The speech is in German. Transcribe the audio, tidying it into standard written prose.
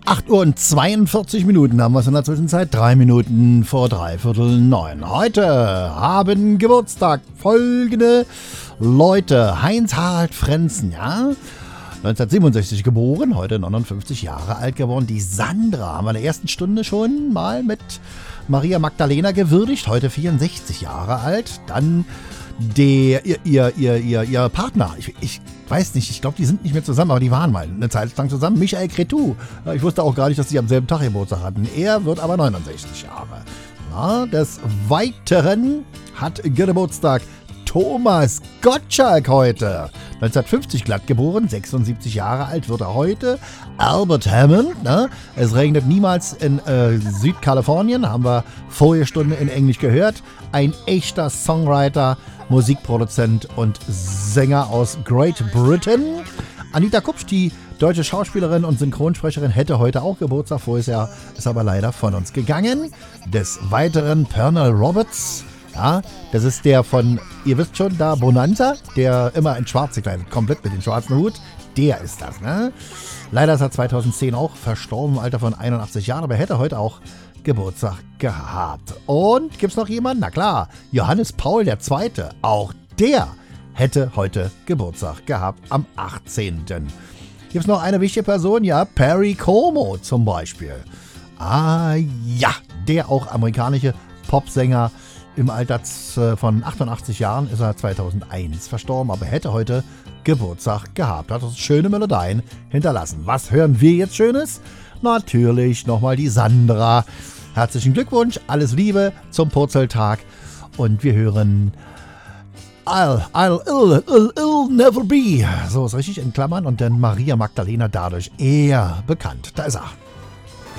8 Uhr und 42 Minuten haben wir es in der Zwischenzeit. 3 Minuten vor 8:45. Heute haben Geburtstag folgende Leute. Heinz-Harald Frenzen, ja? 1967 geboren, heute 59 Jahre alt geworden. Die Sandra haben wir in der ersten Stunde schon mal mit Maria Magdalena gewürdigt, heute 64 Jahre alt. Dann ihr Partner, ich weiß nicht, ich glaube, die sind nicht mehr zusammen, aber die waren mal eine Zeit lang zusammen. Michael Cretu. Ich wusste auch gar nicht, dass sie am selben Tag Geburtstag hatten. Er wird aber 69 Jahre. Na, des Weiteren hat Geburtstag Thomas Gottschalk heute. 1950 glatt geboren, 76 Jahre alt wird er heute. Albert Hammond, ne? Es regnet niemals in Südkalifornien, haben wir vorige Stunde in Englisch gehört. Ein echter Songwriter, Musikproduzent und Sänger aus Great Britain. Anita Kupsch, die deutsche Schauspielerin und Synchronsprecherin, hätte heute auch Geburtstag. Voriges Jahr ist aber leider von uns gegangen. Des Weiteren Pernell Roberts. Ja, das ist der von, ihr wisst schon, da Bonanza, der immer in schwarz gekleidet, komplett mit dem schwarzen Hut. Der ist das, ne? Leider ist er 2010 auch verstorben, im Alter von 81 Jahren, aber er hätte heute auch Geburtstag gehabt. Und gibt's noch jemanden? Na klar, Johannes Paul II. Auch der hätte heute Geburtstag gehabt am 18. Gibt's noch eine wichtige Person? Ja, Perry Como zum Beispiel. Ah ja, der auch amerikanische Popsänger. Im Alter von 88 Jahren ist er 2001 verstorben, aber hätte heute Geburtstag gehabt. Hat uns schöne Melodien hinterlassen. Was hören wir jetzt Schönes? Natürlich nochmal die Sandra. Herzlichen Glückwunsch, alles Liebe zum Purzeltag. Und wir hören I'll never be. So ist richtig in Klammern. Und dann Maria Magdalena, dadurch eher bekannt. Da ist er.